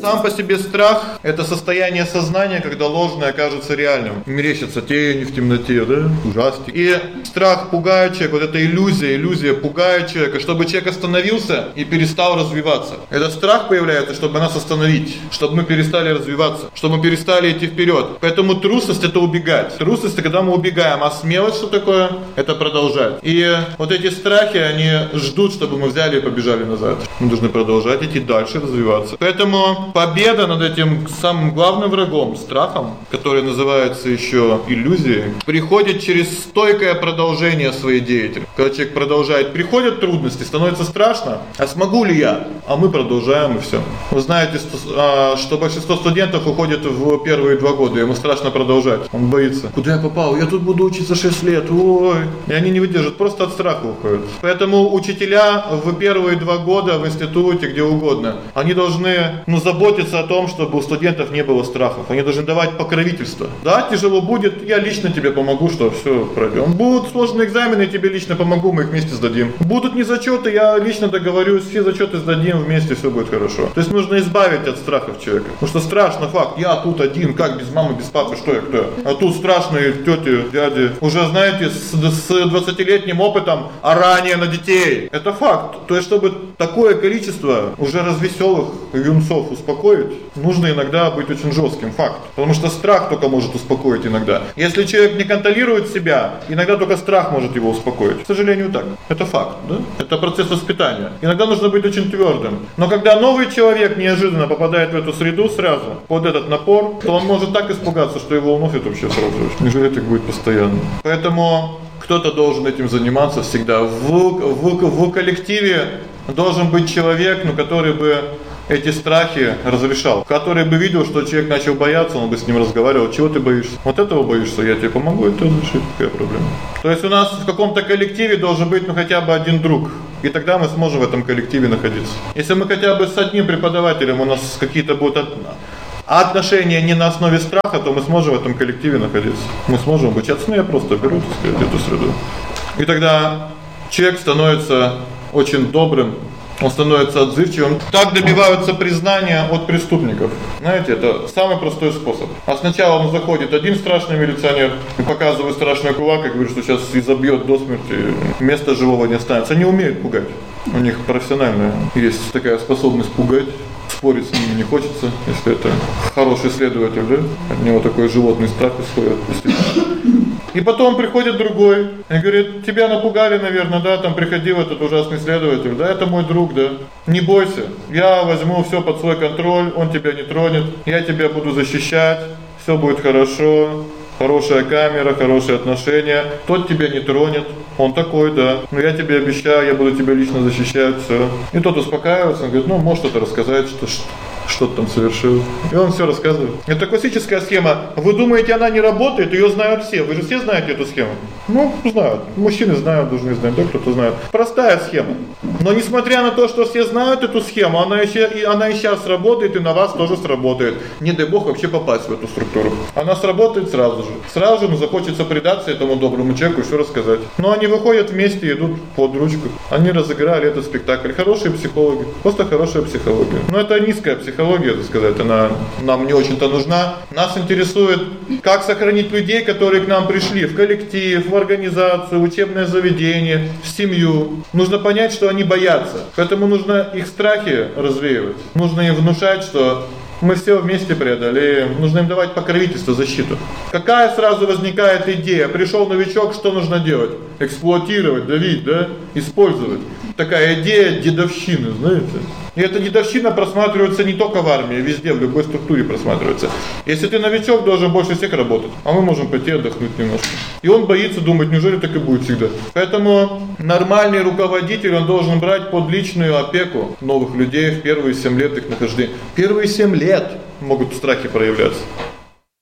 Сам по себе страх – это состояние сознания, когда ложное кажется реальным. Мерещатся тени в темноте, да? Ужастик. И страх пугает человека, вот эта иллюзия пугает человека, чтобы человек остановился и перестал развиваться. Этот страх появляется, чтобы нас остановить, чтобы мы перестали развиваться, чтобы мы перестали идти вперед. Поэтому трусость – это убегать. Трусость – это когда мы убегаем, а смелость что такое? Это продолжать. И вот эти страхи, они ждут, чтобы мы взяли и побежали назад. Мы должны продолжать идти дальше, развиваться. Поэтому победа над этим самым главным врагом, страхом, который называется еще иллюзией, приходит через стойкое продолжение своей деятельности. Когда человек продолжает, приходят трудности, становится страшно, а смогу ли я? А мы продолжаем и всё. Вы знаете, что большинство студентов уходит в первые 2 года, ему страшно продолжать. Он боится. Куда я попал? Я тут буду учиться 6 лет. Ой. И они не выдержат, просто от страха уходят. Поэтому учителя в первые 2 года в институте, где угодно, они должны, заботиться о том, чтобы у студентов не было страхов. Они должны давать покровительство. Да, тяжело будет, я лично тебе помогу, что всё пройдём. Будут сложные экзамены, я тебе лично помогу, мы их вместе сдадим. Будут незачёты, я лично договорюсь, все зачёты сдадим вместе, всё будет хорошо. То есть нужно избавить от страхов человека. Потому что страшно факт, я тут один, как без мамы, без папы, что я, кто я? А тут страшные тети, дяди, уже знаете, с 20-летним опытом орания на детей. Это факт. То есть чтобы такое количество уже развеселых юнцов успокоить, нужно иногда быть очень жестким, факт. Потому что страх только может успокоить иногда. Если человек не контролирует себя, иногда только страх может его успокоить. К сожалению, так. Это факт, да? Это процесс воспитания. Иногда нужно быть очень твёрдым. Но когда новый человек неожиданно попадает в эту среду сразу, под этот напор, то он может так испугаться, что его уносит вообще сразу. Неужели так будет постоянно? Поэтому кто-то должен этим заниматься всегда. В коллективе должен быть человек, который бы эти страхи разрешал, который бы видел, что человек начал бояться, он бы с ним разговаривал: "Чего ты боишься? Вот этого боишься, я тебе помогу это решить, какая проблема?" То есть у нас в каком-то коллективе должен быть хотя бы один друг, и тогда мы сможем в этом коллективе находиться. Если мы хотя бы с одним преподавателем у нас какие-то будут отношения не на основе страха, то мы сможем в этом коллективе находиться. Мы сможем обучаться, я просто беру, так сказать, эту среду. И тогда человек становится очень добрым, он становится отзывчивым. Так добиваются признания от преступников. Знаете, это самый простой способ. А сначала он заходит один страшный милиционер и показывает страшный кулак и говорит, что сейчас изобьёт до смерти, места живого не останется. Они умеют пугать. У них профессиональная есть такая способность пугать. Спорить с ними не хочется, если это хороший следователь, да? От него такой животный страх исходит, действительно. И потом приходит другой и говорит: "Тебя напугали, наверное, да, там приходил этот ужасный следователь, да, это мой друг, да. Не бойся, я возьму всё под свой контроль, он тебя не тронет, я тебя буду защищать, всё будет хорошо". Хорошая камера, хорошие отношения. Тот тебя не тронет. Он такой, да. Но я тебе обещаю, я буду тебя лично защищать, всё. И тот успокаивается, он говорит: "Может что-то рассказать, что ты там совершил". И он всё рассказывает. Это классическая схема. Вы думаете, она не работает? Её знают все. Вы же все знаете эту схему. Знают. Мужчины знают, должны знать, да, кто-то знает. Простая схема. Но несмотря на то, что все знают эту схему, она и сейчас работает, и на вас тоже сработает. Не дай бог вообще попасть в эту структуру. Она сработает сразу же. Сразу же захочется предаться этому доброму человеку и всё рассказать. Но они выходят вместе, идут под ручку. Они разыграли этот спектакль. Хорошие психологи. Просто хорошая психология. Но это низкая психология, так сказать, она нам не очень-то нужна. Нас интересует, как сохранить людей, которые к нам пришли в коллектив, в организацию, в учебное заведение, в семью. Нужно понять, что они боятся. Поэтому нужно их страхи развеивать. Нужно им внушать, что мы всё вместе преодолеем. Нужно им давать покровительство, защиту. Какая сразу возникает идея? Пришёл новичок, что нужно делать? Эксплуатировать, давить, да? Использовать. Такая идея дедовщины, знаете? И эта дедовщина просматривается не только в армии, везде, в любой структуре просматривается. Если ты новичок, должен больше всех работать, а мы можем пойти отдохнуть немножко. И он боится, думать, неужели так и будет всегда? Поэтому нормальный руководитель, он должен брать под личную опеку новых людей в первые 7 лет их нахождения. Первые 7 лет могут страхи проявляться.